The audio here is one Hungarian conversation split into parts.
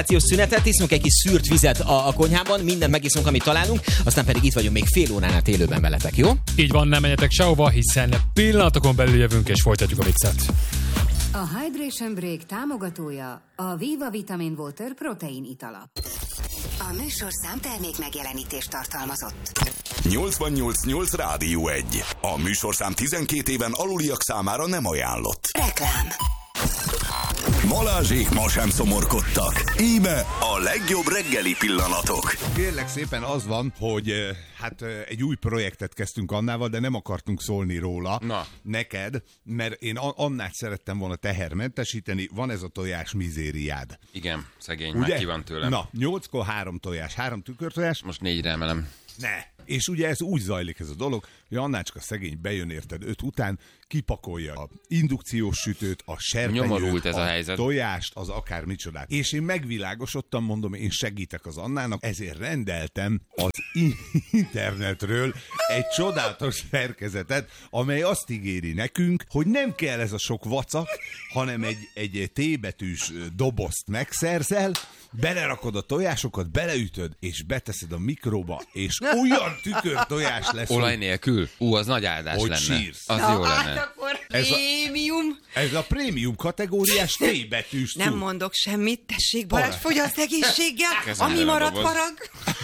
szünetet, iszunk egy kis szűrt vizet a konyhában, mindent megiszunk, amit találunk, aztán pedig itt vagyunk még fél órán át élőben veletek, jó? Így van, nem menjetek sehova, hiszen pillanatokon belül jövünk és folytatjuk a viccet. A Hydration Break támogatója a Viva Vitamin Water protein itala. A műsorszám termék megjelenítést tartalmazott. 88.8 Rádió 1. A műsorszám 12 éven aluliak számára nem ajánlott. Reklám. Balázsék ma sem szomorkodtak. Íme a legjobb reggeli pillanatok. Kérlek szépen az van, hogy egy új projektet kezdtünk Annával, de nem akartunk szólni róla. Na. Neked, mert én Annát szerettem volna tehermentesíteni, van ez a tojás mizériád. Igen, szegény, Ugye? már ki van tőlem. Na, 8-kor 3 tojás, 3 tükörtojás. Most 4-re emelem. Ne. És ugye ez úgy zajlik ez a dolog, hogy Annácska szegény bejön érted 5 után, kipakolja a indukciós sütőt, a Nyomorult serpenyőt, ez a a helyzet. tojást, az akár micsodát. És én megvilágosodtam, mondom, én segítek az Annának, ezért rendeltem az internetről egy csodálatos szerkezetet, amely azt ígéri nekünk, hogy nem kell ez a sok vacak, hanem egy T-betűs dobozt megszerzel, belerakod a tojásokat, beleütöd, és beteszed a mikróba, és olyan tükörtojás lesz. Olaj nélkül? Az nagy áldás Hogy lenne. sírsz. Az jó lenne. Akkor Ez a- prémium. Ez a prémium kategóriás T-betűs Nem cucc. mondok semmit, tessék Balázs, fogyaszt egészséggel, Kezelem ami a marad doboz. farag.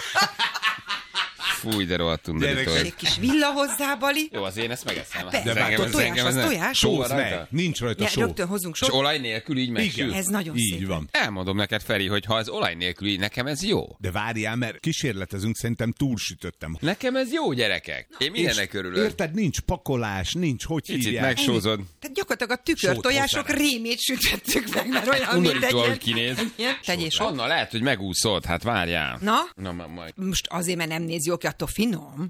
Fúj, de rohadtul undorító. Gyerekek. Egy kis villa hozzá, Bali. Jó, az én ezt megeszem. De várj, a tojás, az tojás. Só Sóz van meg, rajta? nincs rajta Ja, só. rögtön hozzunk És sót. olaj nélkül így megsül? Ez nagyon Így szép. van. Elmondom neked, Feri, hogy ha ez olaj nélkül így, nekem ez jó. De várjál, mert kísérletezünk, szerintem túlsütöttem. Nekem ez jó, gyerekek. Én mindennek örülök. Érted, nincs pakolás, nincs, hogy Picit hívják. megsózod. Tehát gyakorlatilag a tükörtojások Sót rémét sütöttük meg, mert olyan, mint Undorító, egy hogy kinéz. ilyen. Tegyél sót. Anna, lehet, hogy megúszod. Hát várjál. Na? Na, majd. Most azért, mert nem néz jó ki, attól finom.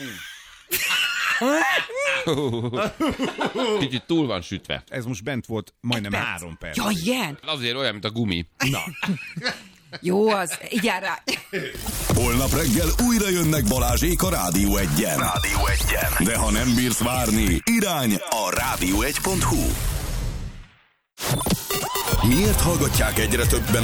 Kicsit túl van sütve. Ez most bent volt majdnem Perc. 3 perc. Ja, ilyen? Azért olyan, mint a gumi. Na, Jó az, így áll rá. Holnap reggel újra jönnek Balázsék a Rádió 1-en. Rádió 1-en. De ha nem bírsz várni, irány a rádió1.hu. Miért hallgatják egyre többen